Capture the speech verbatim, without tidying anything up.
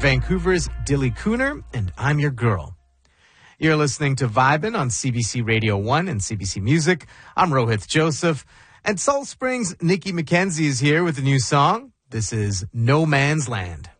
Vancouver's Dilly Cooner, and I'm Your Girl. You're listening to Vibin' on C B C Radio one and C B C Music. I'm Rohith Joseph. And Salt Springs' Nikki McKenzie is here with a new song. This is No Man's Land.